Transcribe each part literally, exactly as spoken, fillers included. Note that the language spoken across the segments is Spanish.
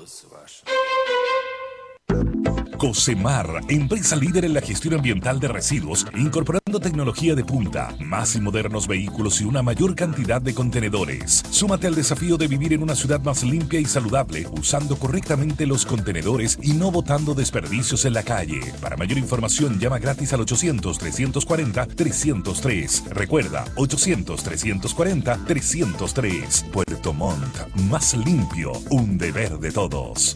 Cosmar, empresa líder en la gestión ambiental de residuos, incorporando tecnología de punta, más y modernos vehículos y una mayor cantidad de contenedores. Súmate al desafío de vivir en una ciudad más limpia y saludable, usando correctamente los contenedores y no botando desperdicios en la calle. Para mayor información, llama gratis al ochocientos, trescientos cuarenta, trescientos tres. Recuerda, ochocientos, trescientos cuarenta, trescientos tres. Puerto Montt, más limpio, un deber de todos.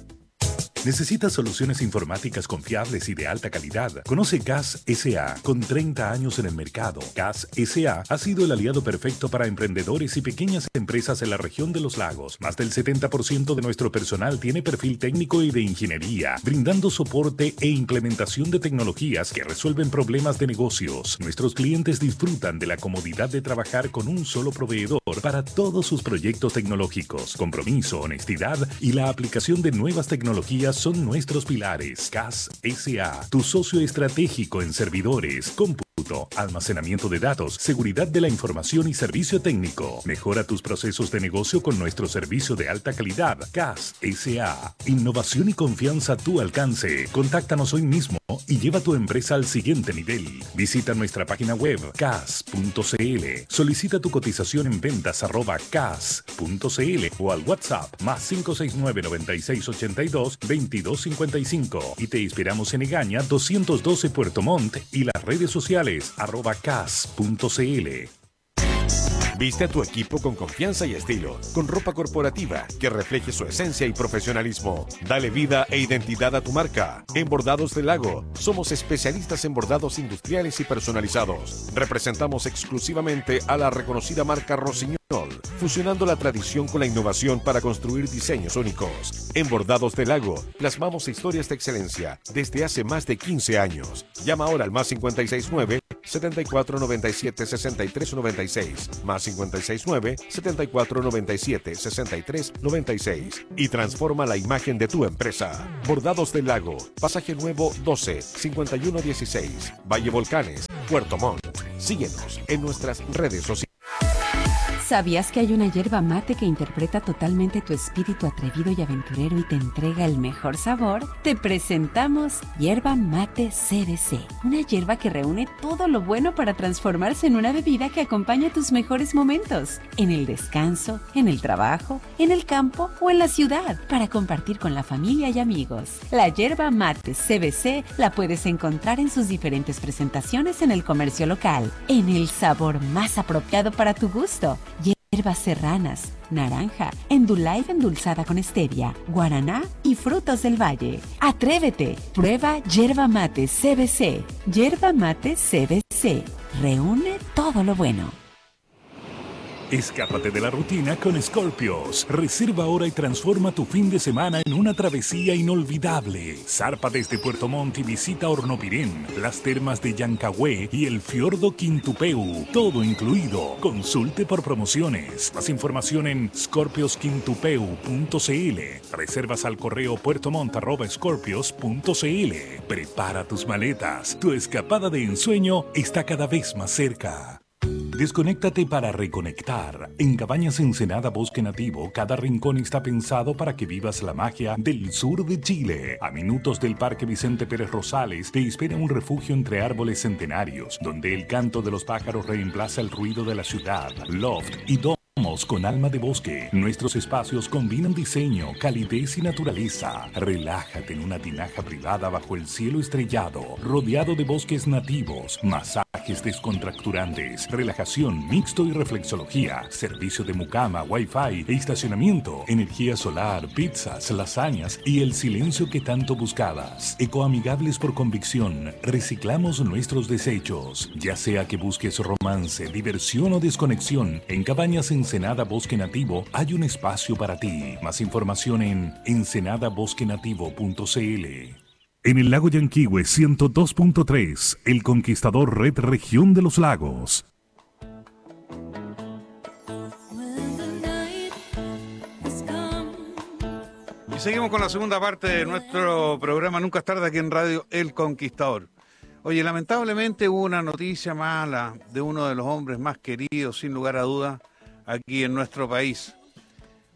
¿Necesitas soluciones informáticas confiables y de alta calidad? Conoce C A S S A con treinta años en el mercado. C A S S A ha sido el aliado perfecto para emprendedores y pequeñas empresas en la región de los lagos. Más del setenta por ciento de nuestro personal tiene perfil técnico y de ingeniería, brindando soporte e implementación de tecnologías que resuelven problemas de negocios. Nuestros clientes disfrutan de la comodidad de trabajar con un solo proveedor para todos sus proyectos tecnológicos. Compromiso, honestidad y la aplicación de nuevas tecnologías son nuestros pilares. C A S S A, tu socio estratégico en servidores, cómputo, almacenamiento de datos, seguridad de la información y servicio técnico. Mejora tus procesos de negocio con nuestro servicio de alta calidad. C A S S A, innovación y confianza a tu alcance. Contáctanos hoy mismo y lleva tu empresa al siguiente nivel. Visita nuestra página web cas punto cl. Solicita tu cotización en ventas arroba cas punto cl o al WhatsApp más cinco seis nueve, noventa y seis ochenta y dos, veintidós cincuenta y cinco y te esperamos en Egaña doscientos doce Puerto Montt y las redes sociales arroba cas punto cl. Viste a tu equipo con confianza y estilo, con ropa corporativa que refleje su esencia y profesionalismo. Dale vida e identidad a tu marca. En Bordados del Lago, somos especialistas en bordados industriales y personalizados. Representamos exclusivamente a la reconocida marca Rossignol, fusionando la tradición con la innovación para construir diseños únicos. En Bordados del Lago, plasmamos historias de excelencia desde hace más de quince años. Llama ahora al más cincuenta y seis nueve, setenta y cuatro noventa y siete, sesenta y tres noventa y seis, más cincuenta y seis nueve, setenta y cuatro noventa y siete, sesenta y tres noventa y seis y transforma la imagen de tu empresa. Bordados del Lago, Pasaje Nuevo doce, cincuenta y uno dieciséis, Valle Volcanes, Puerto Montt. Síguenos en nuestras redes sociales. ¿Sabías que hay una yerba mate que interpreta totalmente tu espíritu atrevido y aventurero y te entrega el mejor sabor? Te presentamos Yerba Mate C B C, una yerba que reúne todo lo bueno para transformarse en una bebida que acompaña tus mejores momentos, en el descanso, en el trabajo, en el campo o en la ciudad, para compartir con la familia y amigos. La Yerba Mate C B C la puedes encontrar en sus diferentes presentaciones en el comercio local, en el sabor más apropiado para tu gusto. Hierbas serranas, naranja, endulada y endulzada con stevia, guaraná y frutos del valle. ¡Atrévete! Prueba Yerba Mate C B C. Yerba Mate C B C. Reúne todo lo bueno. Escápate de la rutina con Scorpios. Reserva ahora y transforma tu fin de semana en una travesía inolvidable. Zarpa desde Puerto Montt y visita Hornopirén, las termas de Yancagüe y el fiordo Quintupeu. Todo incluido. Consulte por promociones. Más información en scorpios quintupeu punto cl. Reservas al correo puertomont arroba scorpios punto cl. Prepara tus maletas. Tu escapada de ensueño está cada vez más cerca. Desconéctate para reconectar. En Cabañas Ensenada Bosque Nativo, cada rincón está pensado para que vivas la magia del sur de Chile. A minutos del Parque Vicente Pérez Rosales te espera un refugio entre árboles centenarios, donde el canto de los pájaros reemplaza el ruido de la ciudad. Loft y Dom con alma de bosque. Nuestros espacios combinan diseño, calidez y naturaleza. Relájate en una tinaja privada bajo el cielo estrellado, rodeado de bosques nativos, masajes descontracturantes, relajación, mixto y reflexología, servicio de mucama, wifi e estacionamiento, energía solar, pizzas, lasañas y el silencio que tanto buscabas. Ecoamigables por convicción, reciclamos nuestros desechos. Ya sea que busques romance, diversión o desconexión, en Cabañas Ensenada Bosque Nativo hay un espacio para ti. Más información en ensenada bosque nativo punto cl. En el lago Yanquihue ciento dos punto tres, El Conquistador Red Región de los Lagos. Y seguimos con la segunda parte de nuestro programa Nunca es tarde aquí en Radio El Conquistador. Oye, lamentablemente hubo una noticia mala de uno de los hombres más queridos, sin lugar a dudas, aquí en nuestro país.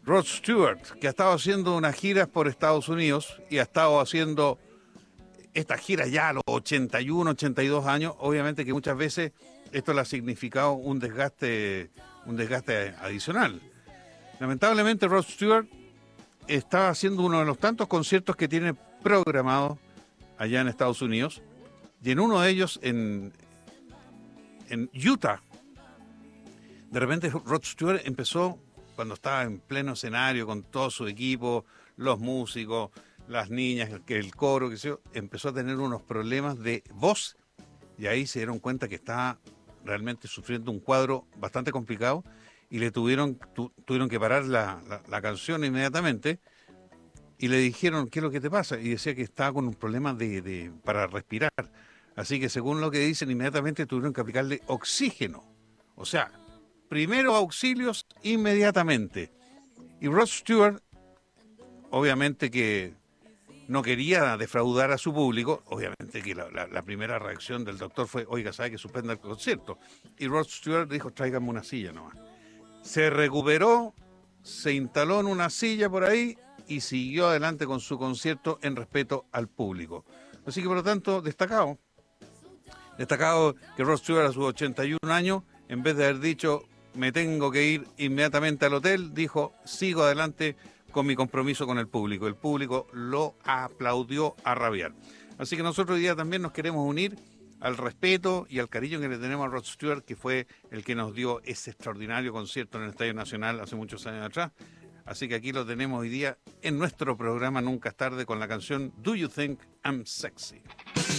Rod Stewart, que ha estado haciendo unas giras por Estados Unidos y ha estado haciendo estas giras ya a los ochenta y uno, ochenta y dos años, obviamente que muchas veces esto le ha significado un desgaste, un desgaste adicional. Lamentablemente Rod Stewart está haciendo uno de los tantos conciertos que tiene programados allá en Estados Unidos, y en uno de ellos en, en Utah. De repente Rod Stewart empezó, cuando estaba en pleno escenario con todo su equipo, los músicos, las niñas, el coro, que sé yo, empezó a tener unos problemas de voz, y ahí se dieron cuenta que estaba realmente sufriendo un cuadro bastante complicado, y le tuvieron, tu, tuvieron que parar la, la, la canción inmediatamente, y le dijeron, ¿qué es lo que te pasa? Y decía que estaba con un problema de, de, para respirar. Así que según lo que dicen, inmediatamente tuvieron que aplicarle oxígeno. O sea, primeros auxilios inmediatamente. Y Rod Stewart, obviamente que no quería defraudar a su público, obviamente que la, la, la primera reacción del doctor fue, oiga, ¿sabe que suspenda el concierto? Y Rod Stewart dijo, tráigame una silla nomás. Se recuperó, se instaló en una silla por ahí y siguió adelante con su concierto en respeto al público. Así que por lo tanto, destacado. Destacado que Rod Stewart a sus ochenta y un años, en vez de haber dicho, me tengo que ir inmediatamente al hotel, dijo, sigo adelante con mi compromiso con el público. El público lo aplaudió a rabiar. Así que nosotros hoy día también nos queremos unir al respeto y al cariño que le tenemos a Rod Stewart, que fue el que nos dio ese extraordinario concierto en el Estadio Nacional hace muchos años atrás. Así que aquí lo tenemos hoy día en nuestro programa Nunca es tarde con la canción Do You Think I'm Sexy?